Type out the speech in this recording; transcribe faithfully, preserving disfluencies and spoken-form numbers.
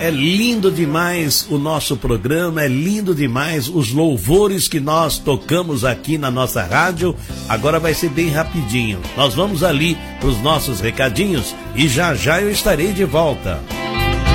É lindo demais o nosso programa, é lindo demais os louvores que nós tocamos aqui na nossa rádio. Agora vai ser bem rapidinho. Nós vamos ali para os nossos recadinhos e já já eu estarei de volta.